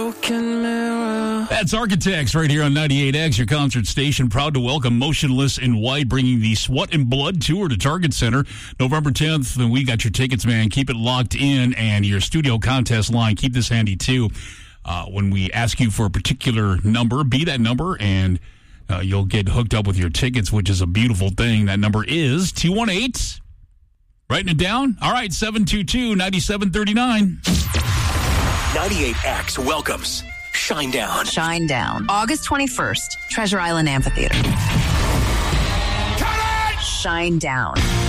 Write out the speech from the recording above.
broken mirror. That's Architects right here on 98X, your concert station. Proud to welcome Motionless in White, bringing the Sweat and Blood Tour to Target Center November 10th. And we got your tickets, man. Keep it locked in, and your studio contest line. Keep this handy, too. When we ask you for a particular number, be that number, and you'll get hooked up with your tickets, which is a beautiful thing. That number is 218. Writing it down? All right, 722-9739. 98X welcomes Shine Down. Shine Down. August 21st, Treasure Island Amphitheater. Shine Down.